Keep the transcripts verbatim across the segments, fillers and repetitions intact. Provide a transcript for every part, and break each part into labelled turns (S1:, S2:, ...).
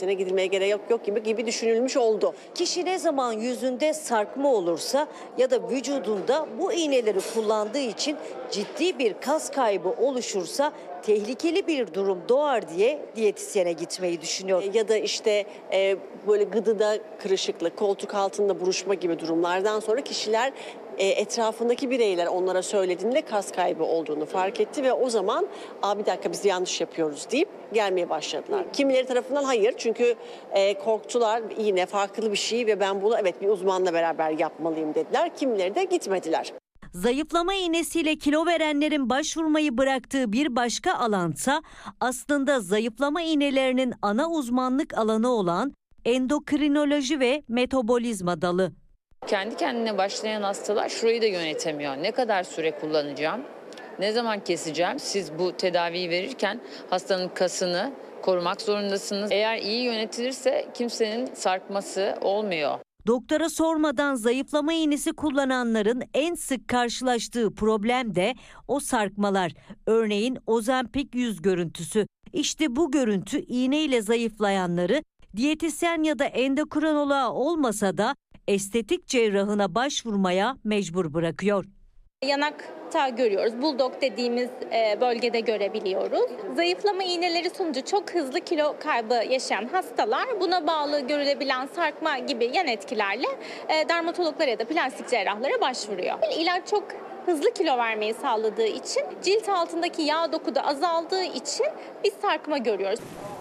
S1: tedavisine gidilmeye gerek yok, yok gibi gibi düşünülmüş oldu.
S2: Kişi ne zaman yüzünde sarkma olursa ya da vücudunda bu iğneleri kullandığı için ciddi bir kas kaybı oluşursa tehlikeli bir durum doğar diye diyetisyene gitmeyi düşünüyor.
S1: Ya da işte e, böyle gıdıda kırışıklık, koltuk altında buruşma gibi durumlardan sonra kişiler e, etrafındaki bireyler onlara söylediğinde kas kaybı olduğunu fark etti ve o zaman "Aa, bir dakika biz yanlış yapıyoruz" deyip gelmeye başladılar. Kimileri tarafından hayır, çünkü e, korktular, yine farklı bir şey ve ben bunu evet bir uzmanla beraber yapmalıyım dediler. Kimileri de gitmediler.
S2: Zayıflama iğnesiyle kilo verenlerin başvurmayı bıraktığı bir başka alansa aslında zayıflama iğnelerinin ana uzmanlık alanı olan endokrinoloji ve metabolizma dalı.
S3: Kendi kendine başlayan hastalar şurayı da yönetemiyor. Ne kadar süre kullanacağım? Ne zaman keseceğim? Siz bu tedaviyi verirken hastanın kasını korumak zorundasınız. Eğer iyi yönetilirse kimsenin sarkması olmuyor.
S2: Doktora sormadan zayıflama iğnesi kullananların en sık karşılaştığı problem de o sarkmalar. Örneğin Ozempic yüz görüntüsü. İşte bu görüntü iğneyle zayıflayanları diyetisyen ya da endokrinoloğa olmasa da estetik cerrahına başvurmaya mecbur bırakıyor.
S4: Yanakta görüyoruz. Bulldog dediğimiz bölgede görebiliyoruz. Zayıflama iğneleri sonucu çok hızlı kilo kaybı yaşayan hastalar buna bağlı görülebilen sarkma gibi yan etkilerle dermatologlara ya da plastik cerrahlara başvuruyor. İlaç çok hızlı kilo vermeyi sağladığı için, cilt altındaki yağ doku da azaldığı için biz sarkma görüyoruz.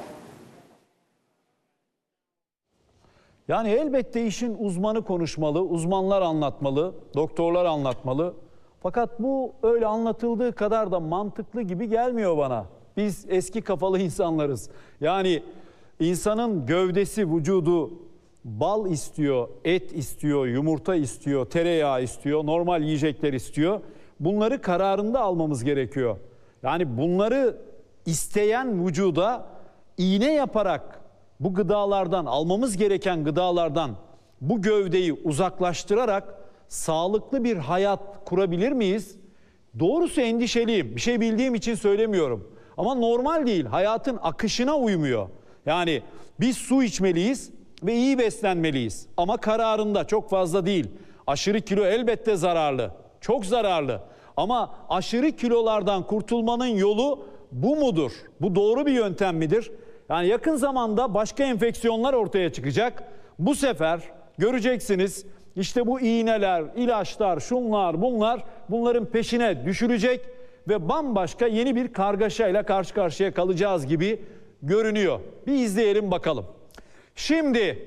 S5: Yani elbette işin uzmanı konuşmalı, uzmanlar anlatmalı, doktorlar anlatmalı. Fakat bu öyle anlatıldığı kadar da mantıklı gibi gelmiyor bana. Biz eski kafalı insanlarız. Yani insanın gövdesi, vücudu bal istiyor, et istiyor, yumurta istiyor, tereyağı istiyor, normal yiyecekler istiyor. Bunları kararında almamız gerekiyor. Yani bunları isteyen vücuda iğne yaparak bu gıdalardan, almamız gereken gıdalardan bu gövdeyi uzaklaştırarak sağlıklı bir hayat kurabilir miyiz? Doğrusu endişeliyim. Bir şey bildiğim için söylemiyorum. Ama normal değil. Hayatın akışına uymuyor. Yani biz su içmeliyiz ve iyi beslenmeliyiz. Ama kararında, çok fazla değil. Aşırı kilo elbette zararlı. Çok zararlı. Ama aşırı kilolardan kurtulmanın yolu bu mudur? Bu doğru bir yöntem midir? Yani yakın zamanda başka enfeksiyonlar ortaya çıkacak. Bu sefer göreceksiniz işte bu iğneler, ilaçlar, şunlar, bunlar bunların peşine düşülecek ve bambaşka yeni bir kargaşayla karşı karşıya kalacağız gibi görünüyor. Bir izleyelim bakalım. Şimdi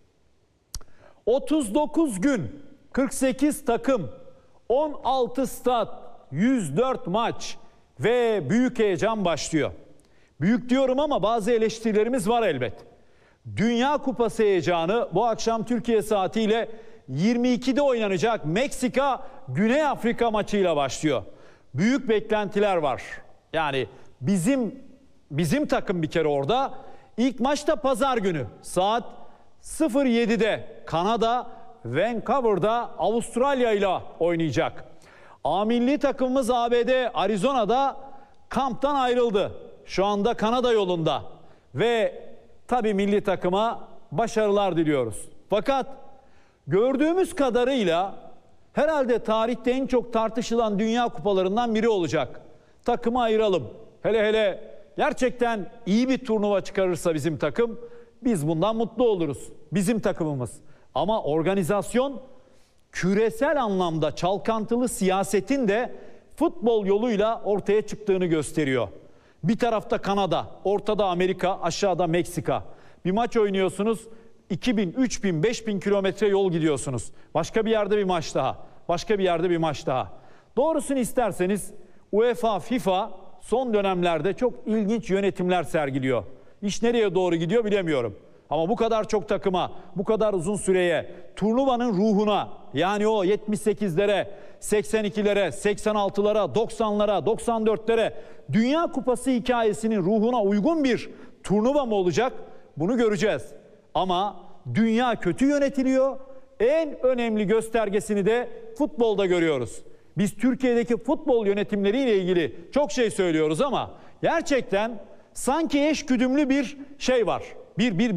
S5: otuz dokuz gün, kırk sekiz takım, on altı stat, yüz dört maç ve büyük heyecan başlıyor. Büyük diyorum ama bazı eleştirilerimiz var elbet. Dünya Kupası heyecanı bu akşam Türkiye saatiyle yirmi ikide oynanacak Meksika Güney Afrika maçıyla başlıyor. Büyük beklentiler var. Yani bizim bizim takım bir kere orada. İlk maçta pazar günü saat sıfır yedide Kanada Vancouver'da Avustralya ile oynayacak. A milli takımımız A B D Arizona'da kamptan ayrıldı. Şu anda Kanada yolunda ve tabii milli takıma başarılar diliyoruz. Fakat gördüğümüz kadarıyla herhalde tarihte en çok tartışılan Dünya Kupalarından biri olacak. Takımı ayıralım. Hele hele gerçekten iyi bir turnuva çıkarırsa bizim takım, biz bundan mutlu oluruz. Bizim takımımız. Ama organizasyon küresel anlamda çalkantılı siyasetin de futbol yoluyla ortaya çıktığını gösteriyor. Bir tarafta Kanada, ortada Amerika, aşağıda Meksika. Bir maç oynuyorsunuz, iki bin, üç bin, beş bin kilometre yol gidiyorsunuz. Başka bir yerde bir maç daha, başka bir yerde bir maç daha. Doğrusunu isterseniz UEFA, FIFA son dönemlerde çok ilginç yönetimler sergiliyor. İş nereye doğru gidiyor bilemiyorum. Ama bu kadar çok takıma, bu kadar uzun süreye, turnuvanın ruhuna, yani o yetmiş sekizlere, seksen ikilere, seksen altılara, doksanlara, doksan dörtlere Dünya Kupası hikayesinin ruhuna uygun bir turnuva mı olacak? Bunu göreceğiz. Ama dünya kötü yönetiliyor. En önemli göstergesini de futbolda görüyoruz. Biz Türkiye'deki futbol yönetimleriyle ilgili çok şey söylüyoruz ama gerçekten sanki eşgüdümlü bir şey var. Bir bir